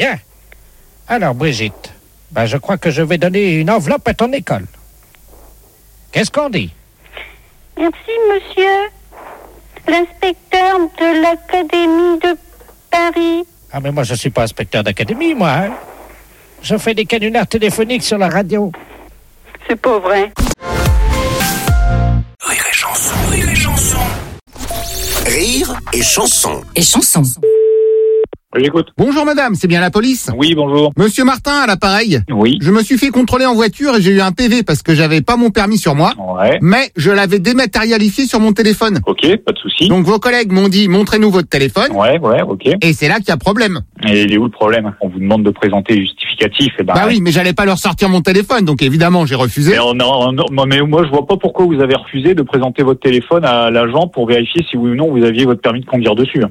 Bien. Alors, Brigitte, je crois que je vais donner une enveloppe à ton école. Qu'est-ce qu'on dit? Merci, monsieur. L'inspecteur de l'Académie de Paris. Ah, mais moi, je suis pas inspecteur d'académie, moi. Hein. Je fais des canulars téléphoniques sur la radio. C'est pas vrai. Rire et chanson, rire et chanson. Rire et chanson. Et chanson. Oui, j'écoute. Bonjour madame, c'est bien la police? Oui, bonjour. Monsieur Martin à l'appareil. Oui. Je me suis fait contrôler en voiture et j'ai eu un PV parce que j'avais pas mon permis sur moi. Ouais. Mais je l'avais dématérialisé sur mon téléphone. Ok, pas de souci. Donc vos collègues m'ont dit montrez-nous votre téléphone. Ouais, ok. Et c'est là qu'il y a problème. Et il est où le problème? On vous demande de présenter les justificatifs, et Bah oui, mais j'allais pas leur sortir mon téléphone, donc évidemment j'ai refusé. Mais moi je vois pas pourquoi vous avez refusé de présenter votre téléphone à l'agent pour vérifier si oui ou non vous aviez votre permis de conduire dessus.